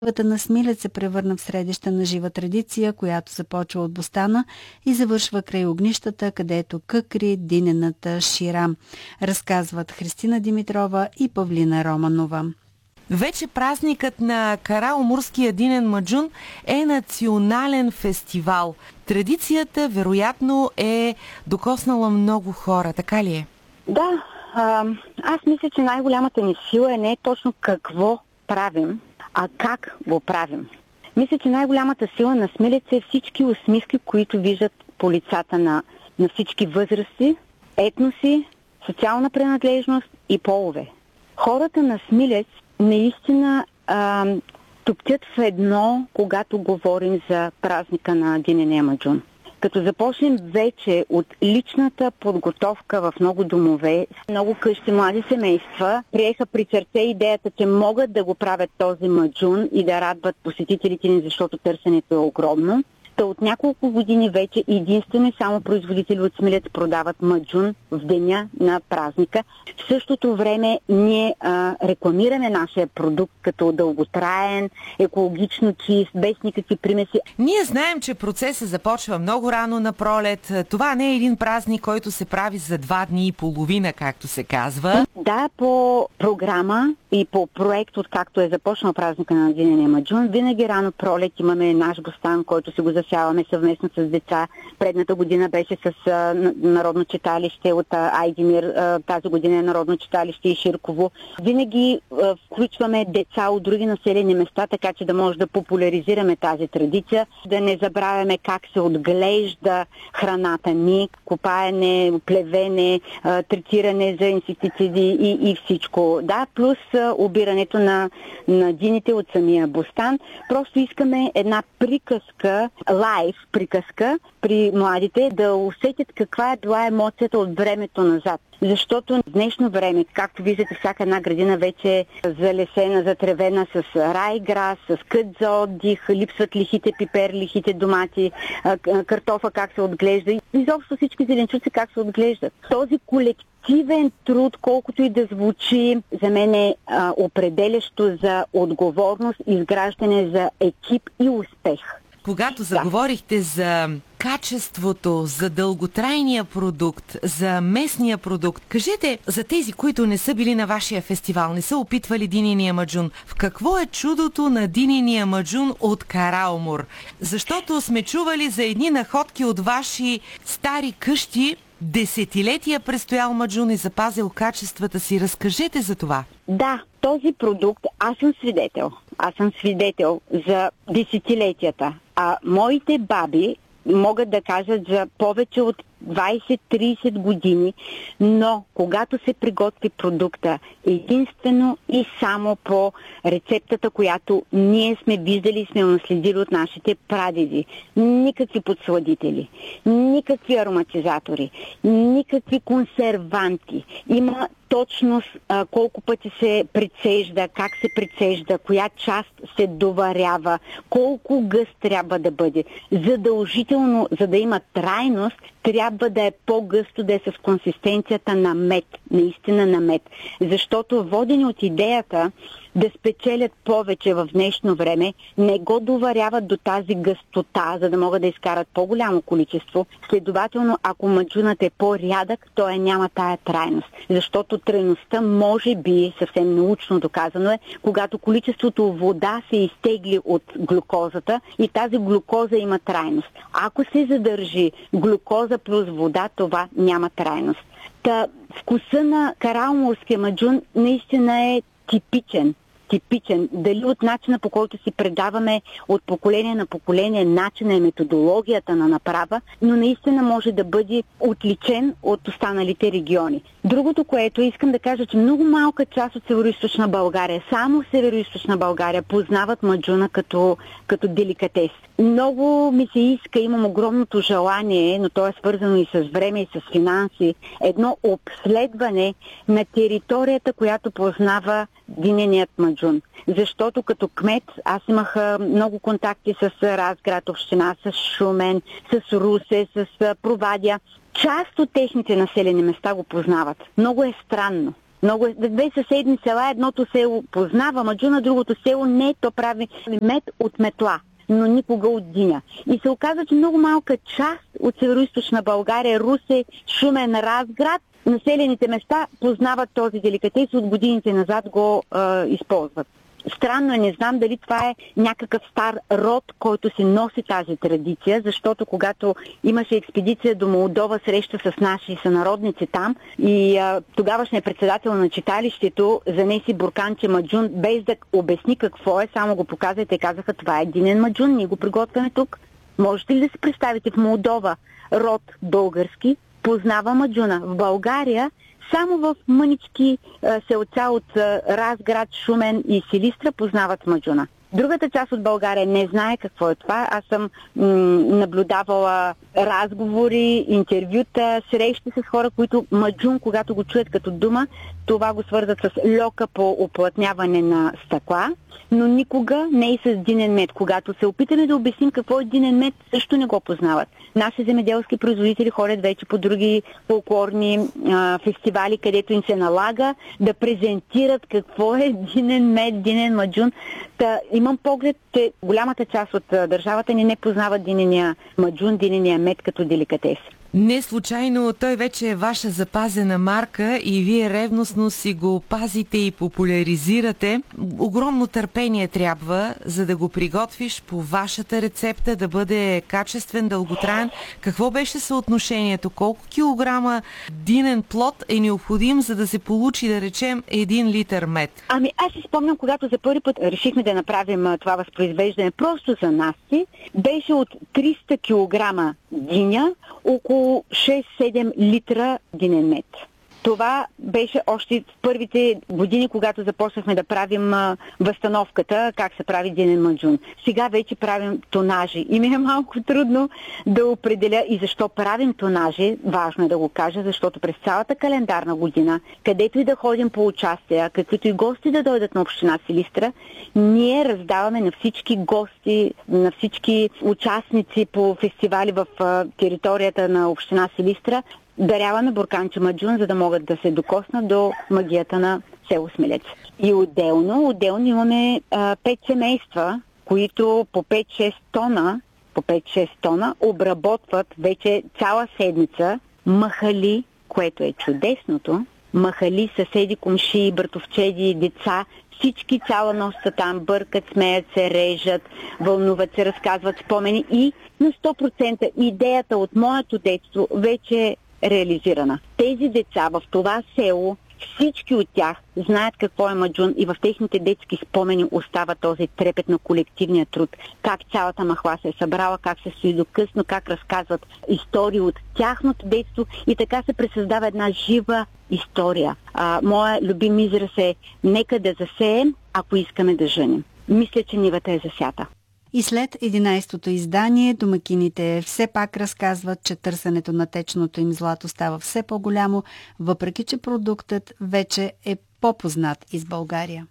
Сватбата на Смилец се превърна в средища на жива традиция, която започва от бустана и завършва край огнищата, където къкри динената шира. Разказват Христина Димитрова и Павлина Романова. Вече празникът на Караумурския динен маджун е национален фестивал. Традицията, вероятно, е докоснала много хора, така ли е? Да, аз мисля, че най-голямата ни сила е не точно какво правим, а как го правим. Мисля, че най-голямата сила на Смилец е всички усмивки, които виждат по лицата на всички възрасти, етноси, социална принадлежност и полове. Хората на Смилец наистина топтят в едно, когато говорим за празника на динения маджун. Като започнем вече от личната подготовка в много домове, много къщи млади семейства приеха при сърце идеята, че могат да го правят този маджун и да радват посетителите ни, защото търсенето е огромно. От няколко години вече единствено и само производители от Смилец продават маджун в деня на празника. В същото време ние рекламираме нашия продукт като дълготраен, екологично чист, без никакви примеси. Ние знаем, че процесът започва много рано на пролет. Това не е един празник, който се прави за 2 дни и половина, както се казва. Да, по програма и по проект, откакто е започнал празника на динения маджун, винаги рано пролет имаме наш бустан, който си го засяваме съвместно с деца. Предната година беше с Народно читалище от Айдимир, тази година е Народно читалище и Ширково. Винаги включваме деца от други населени места, така че да може да популяризираме тази традиция, да не забравяме как се отглежда храната ни, копаене, плевене, третиране за инсектициди и всичко. Да, плюс обирането на дините от самия бустан. Просто искаме една приказка, лайв приказка при младите, да усетят каква е била емоцията от времето назад. Защото в днешно време, както виждате, всяка една градина вече е залесена, затревена с райграс, с кът за отдих, липсват лихите пипер, лихите домати, картофа как се отглежда и изобщо всички зеленчуци как се отглеждат. Този колективен труд, колкото и да звучи, за мен е определящо за отговорност, изграждане за екип и успех. Когато заговорихте за качеството, за дълготрайния продукт, за местния продукт, кажете за тези, които не са били на вашия фестивал, не са опитвали динения маджун. В какво е чудото на динения маджун от Караумур? Защото сме чували за едни находки от ваши стари къщи, десетилетия престоял маджун и запазил качествата си. Разкажете за това. Да, този продукт, аз съм свидетел за десетилетията. А моите баби могат да кажат за повече от 20-30 години, но когато се приготви продукта единствено и само по рецептата, която ние сме виждали и сме наследили от нашите прадеди. Никакви подсладители, никакви ароматизатори, никакви консерванти. Има точност колко пъти се прецежда, как се прецежда, коя част се доварява, колко гъст трябва да бъде. Задължително, за да има трайност, трябва да е по-гъсто, да е с консистенцията на мед, наистина на мед. Защото водени от идеята да спечелят повече в днешно време, не го доваряват до тази гъстота, за да могат да изкарат по-голямо количество. Следователно, ако маджунът е по-рядък, той няма тая трайност. Защото трайността може би, съвсем научно доказано е, когато количеството вода се изтегли от глюкозата и тази глюкоза има трайност. Ако се задържи глюкоза плюс вода, това няма трайност. Вкуса на караумурския маджун наистина е типичен. Дали от начина, по който си предаваме от поколение на поколение начина и методологията на направа, но наистина може да бъде отличен от останалите региони. Другото, което искам да кажа, че много малка част от Североизточна България, само Североизточна България познават маджуна като деликатес. Много ми се иска, имам огромното желание, но то е свързано и с време, и с финанси, едно обследване на територията, която познава диненият маджун. Защото като кмет аз имах много контакти с Разград община, с Шумен, с Русе, с Провадия. Част от техните населени места го познават. Много е странно. Две съседни села, едното село познава маджуна, другото село не, то прави мед от метла, но никога от диня. И се оказа, че много малка част от североизточна България, Русе, Шумен, Разград, населените места познават този деликатес и от годините назад го използват. Странно е, не знам дали това е някакъв стар род, който си носи тази традиция, защото когато имаше експедиция до Молдова, среща с наши сънародници там и тогавашният председател на читалището занеси бурканче маджун, без да обясни какво е, само го показа и те казаха, това е динен маджун, ние го приготвяме тук. Можете ли да си представите в Молдова род български познава маджуна? В България само в мънички селца от Разград, Шумен и Силистра познават маджуна. Другата част от България не знае какво е това. Аз съм наблюдавала разговори, интервюта, срещи с хора, които маджун, когато го чуят като дума, това го свързват с льока по оплътняване на стъкла, но никога не и с динен мед. Когато се опитаме да обясним какво е динен мед, също не го познават. Наши земеделски производители ходят вече по други фолклорни фестивали, където им се налага да презентират какво е динен мед, динен маджун. Имам поглед, че голямата част от държавата ни не познават динения маджун, динения мед като деликатес. Не случайно той вече е ваша запазена марка и вие ревностно си го пазите и популяризирате. Огромно търпение трябва, за да го приготвиш по вашата рецепта, да бъде качествен, дълготраен. Какво беше съотношението? Колко килограма динен плод е необходим, за да се получи, да речем, 1 литър мед? Аз си спомням, когато за първи път решихме да направим това възпроизвеждане просто за нас, беше от 300 килограма диня, около 6-7 литра динен мед. Това беше още в първите години, когато започнахме да правим възстановката, как се прави динен маджун. Сега вече правим тонажи и ми е малко трудно да определя и защо правим тонажи. Важно е да го кажа, защото през цялата календарна година, където и да ходим по участия, каквито и гости да дойдат на община Силистра, ние раздаваме на всички гости, на всички участници по фестивали в територията на община Силистра, даряваме бурканче маджун, за да могат да се докоснат до магията на село Смилец. И отделно имаме 5 семейства, които по 5-6 тона обработват вече цяла седмица махали, което е чудесното. Махали, съседи, комшии, братовчеди, деца, всички цяла нощ са там, бъркат, смеят се, режат, вълнуват се, разказват спомени и на 100% идеята от моето детство вече е реализирана. Тези деца в това село, всички от тях знаят какво е маджун и в техните детски спомени остава този трепет на колективния труд. Как цялата махла се е събрала, как се стои до късно, как разказват истории от тяхното детство и така се пресъздава една жива история. Моя любим израз е: нека да засеем, ако искаме да жънем. Мисля, че нивата е засята. И след 11-то издание, домакините все пак разказват, че търсенето на течното им злато става все по-голямо, въпреки че продуктът вече е по-познат из България.